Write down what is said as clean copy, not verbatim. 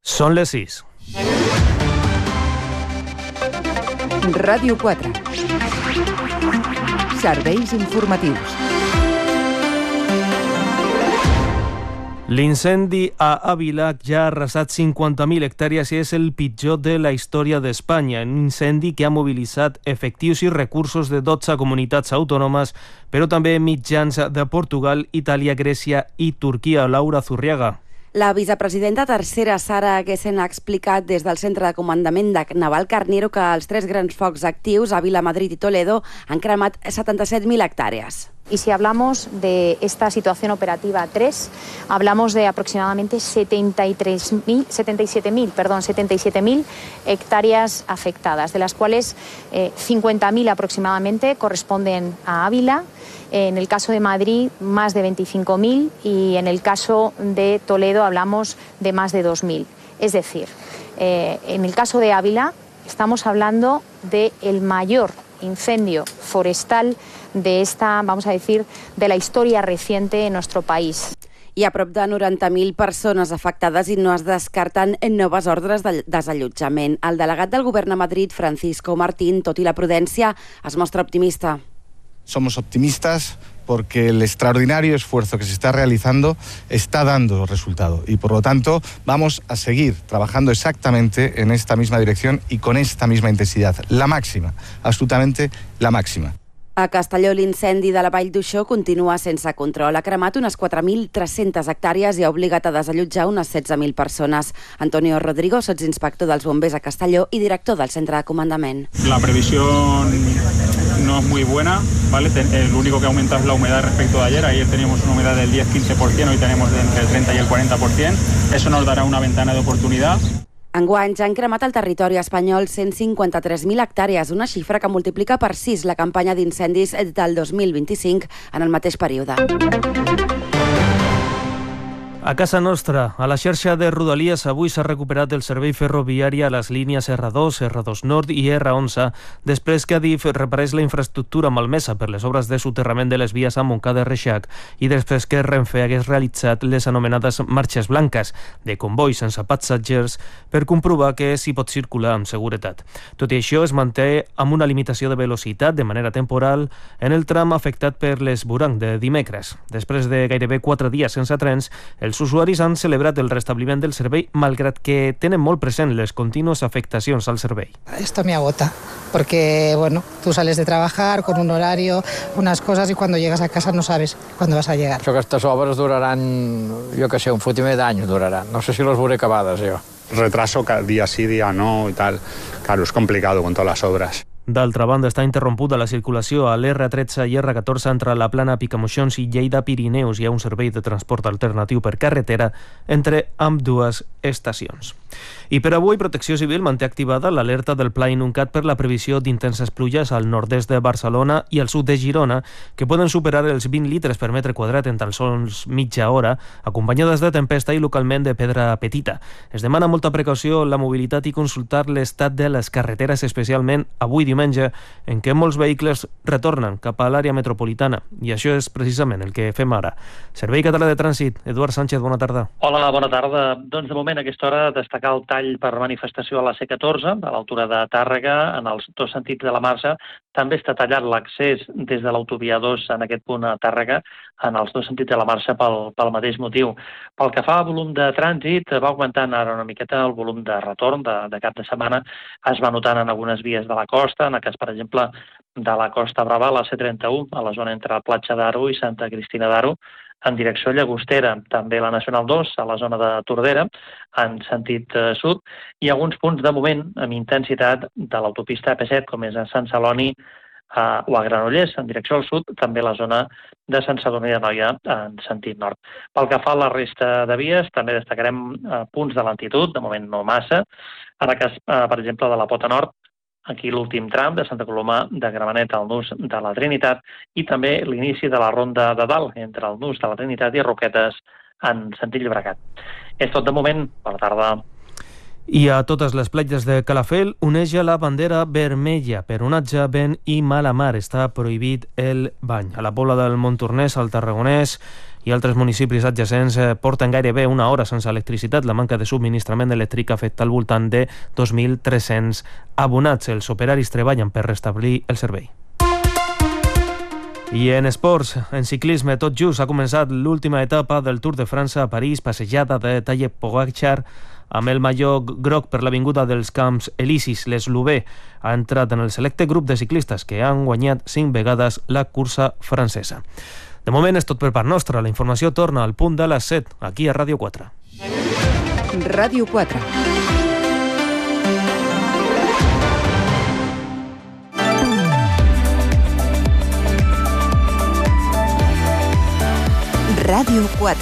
Són les 6. Ràdio 4. Serveis informatius. L'incendi a Àvila ja ha arrasat 50.000 hectàrees i és el pitjor de la història d'Espanya. Un incendi que ha mobilitzat efectius i recursos de 12 comunitats autònomes, però també mitjans de Portugal, Itàlia, Grècia i Turquia. Laura Zurriaga. La vicepresidenta tercera, Sara Gessen, ha explicat des del centre de comandament de Navalcarnero que els 3 grans focs actius, Àvila, Madrid i Toledo, han cremat 77.000 hectàrees. Y si hablamos de esta situación operativa 3, hablamos de aproximadamente 77.000 hectáreas afectadas, de las cuales 50.000 aproximadamente corresponden a Ávila. En el caso de Madrid, más de 25.000 y en el caso de Toledo hablamos de más de 2.000. Es decir, en el caso de Ávila estamos hablando del mayor incendio forestal de esta, vamos a decir, de la historia reciente en nuestro país. Hi ha prop de 90.000 persones afectades i no es descarten noves ordres de desallotjament. El delegat del govern a Madrid, Francisco Martín, tot i la prudència, es mostra optimista. Somos optimistas porque el extraordinario esfuerzo que se está realizando está dando resultado y por lo tanto vamos a seguir trabajando exactamente en esta misma dirección y con esta misma intensidad, la máxima, absolutamente la máxima. A Castelló, l'incendi de la Vall d'Uixó continua sense control. Ha cremat unes 4.300 hectàrees i ha obligat a desallotjar unes 16.000 persones. Antonio Rodrigo, sotsinspector dels bombers a Castelló i director del centre de comandament. La previsión no es muy buena, ¿vale? Lo único que aumenta es la humedad respecto de ayer. Ayer teníamos una humedad del 10-15%, hoy tenemos entre el 30 y el 40%. Eso nos dará una ventana de oportunidad. Enguany ja han cremat al territori espanyol 153.000 hectàrees, una xifra que multiplica per 6 la campanya d'incendis del 2025 en el mateix període. A casa nostra, a la xarxa de Rodalies, avui s'ha recuperat el servei ferroviari a les línies R2, R2 Nord i R11, després que Adif reparés la infraestructura malmesa per les obres de soterrament de les vies a Montcada i Reixac i després que Renfe hagués realitzat les anomenades marxes blanques de convois sense passatgers per comprovar que s'hi pot circular amb seguretat. Tot i això, es manté amb una limitació de velocitat de manera temporal en el tram afectat per l'esborang de dimecres. Després de gairebé 4 dies sense trens, els usuaris han celebrat el restabliment del servei, malgrat que tenen molt present les contínues afectacions al servei. Esto me agota, porque bueno, tú sales de trabajar con un horario, unas cosas, y cuando llegas a casa no sabes cuándo vas a llegar. Aquestes obres duraran, jo que sé, un fotimer d'anys duraran. No sé si les veuré acabades, jo. Retraso día sí, día no y tal. Claro, es complicado con todas las obras. D'altra banda, està interrompuda la circulació a l'R13 i R14 entre la Plana Picamoixons i Lleida-Pirineus. Hi ha un servei de transport alternatiu per carretera entre ambdues estacions. I per avui, Protecció Civil manté activada l'alerta del Pla Inuncat per la previsió d'intenses pluges al nord-est de Barcelona i al sud de Girona, que poden superar els 20 litres per metre quadrat en tan sols mitja hora, acompanyades de tempesta i localment de pedra petita. Es demana molta precaució en la mobilitat i consultar l'estat de les carreteres, especialment avui diumenge, en què molts vehicles retornen cap a l'àrea metropolitana. I això és precisament el que fem ara. Servei Català de Trànsit, Eduard Sánchez, bona tarda. Hola, bona tarda. Doncs de moment a aquesta hora destacar el tall per manifestació a la C14, a l'altura de Tàrrega, en els dos sentits de la marxa. També està tallat l'accés des de l'autovia 2 en aquest punt a Tàrrega, en els dos sentits de la marxa pel mateix motiu. Pel que fa a volum de trànsit, va augmentant ara una miqueta el volum de retorn de cap de setmana. Es va notant en algunes vies de la costa, en el cas, per exemple, de la Costa Brava, la C31, a la zona entre Platja d'Aro i Santa Cristina d'Aro, en direcció a Llagostera, també la Nacional 2, a la zona de Tordera, en sentit sud, i alguns punts de moment amb intensitat de l'autopista AP7, com és a Sant Celoni o a Granollers, en direcció al sud, també la zona de Sant Sadurní d'Anoia, en sentit nord. Pel que fa a la resta de vies, també destacarem punts de lentitud, de moment no massa, en el cas, per exemple, de la Pota Nord, aquí l'últim tram de Santa Coloma de Gramenet al nus de la Trinitat i també l'inici de la Ronda de Dalt entre el nus de la Trinitat i Roquetes en sentit Llobregat. És tot de moment. Bona tarda. I a totes les platges de Calafell oneja la bandera vermella. Per onatge, vent i mala mar. Està prohibit el bany. A la Pobla del Montornès, al Tarragonès i altres municipis adjacents porten gairebé una hora sense electricitat. La manca de subministrament elèctric afecta al voltant de 2.300 abonats. Els operaris treballen per restablir el servei. I en esports, en ciclisme, tot just ha començat l'última etapa del Tour de França a París, passejada de Tadej Pogačar amb el maillot groc per l'avinguda dels Camps Elisis. L'eslovè ha entrat en el selecte grup de ciclistes que han guanyat 5 vegades la cursa francesa. De moment és tot per part nostra. La informació torna al punt de les 7, aquí a Ràdio 4. Ràdio 4. Ràdio 4.